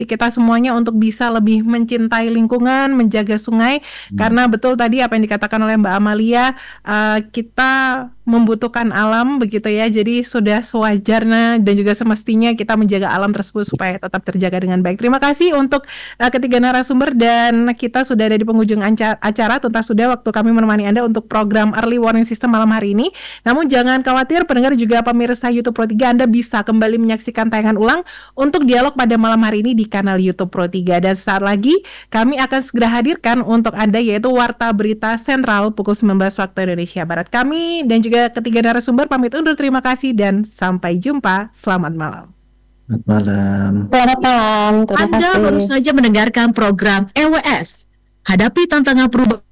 kita semuanya untuk bisa lebih mencintai lingkungan, menjaga sungai, karena betul tadi apa yang dikatakan oleh Mbak Amalia, kita membutuhkan alam begitu ya, jadi sudah sewajarnya dan juga semestinya kita menjaga alam tersebut supaya tetap terjaga dengan baik. Terima kasih untuk ketiga narasumber dan kita sudah ada di penghujung acara. Tuntas sudah waktu kami menemani Anda untuk program Early Warning System malam hari ini. Namun jangan khawatir pendengar juga pemirsa YouTube Pro 3, Anda bisa kembali menyaksikan tayangan ulang untuk dialog pada malam hari ini di kanal YouTube Pro 3. Dan saat lagi kami akan segera hadirkan untuk Anda yaitu Warta Berita Sentral pukul 19 waktu Indonesia Barat. Kami dan juga ketiga narasumber pamit undur, terima kasih dan sampai jumpa. Selamat malam. Selamat malam. Selamat malam. Terima Anda kasih. baru saja mendengarkan program EWS. Hadapi tantangan perubahan